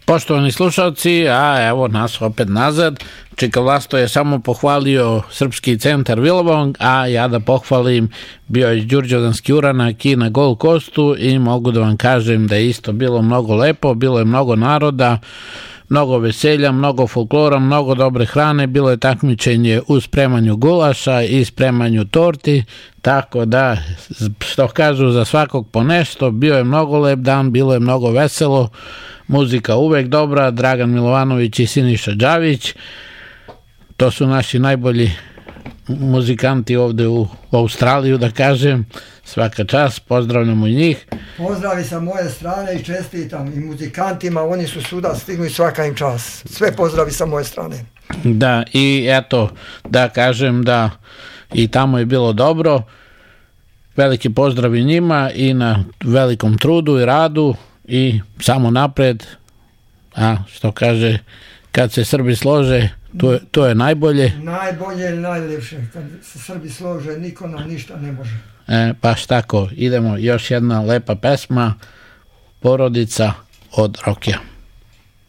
Poštovani slušalci, a evo nas opet nazad. Čika Vlasto je samo pohvalio Srpski centar Vilobong, a ja da pohvalim, bio je Đurđevdanski uranak i na Gold Coastu i mogu da vam kažem da je isto bilo mnogo lepo, bilo je mnogo naroda, mnogo veselja, mnogo folklora, mnogo dobre hrane, bilo je takmičenje u spremanju gulaša i spremanju torti, tako da, što kažu, za svakog po nešto, bio je mnogo lep dan, bilo je mnogo veselo, muzika uvek dobra, Dragan Milovanović i Siniša Đavić, to su naši najbolji muzikanti ovde u Australiju, da kažem, svaka čast, pozdravljamo i njih. Pozdravi sa moje strane i čestitam i muzikantima, oni su svuda stigli, svaka im čast. Sve pozdravi sa moje strane. Da, i eto, da kažem da i tamo je bilo dobro, veliki pozdrav i njima i na velikom trudu i radu i samo napred, a što kaže, kad se Srbi slože, to je najbolje. Najbolje i najlepše, kad se Srbi slože, niko nam ništa ne može. Baš tako, idemo, još jedna lepa pesma, Porodica od Rokija.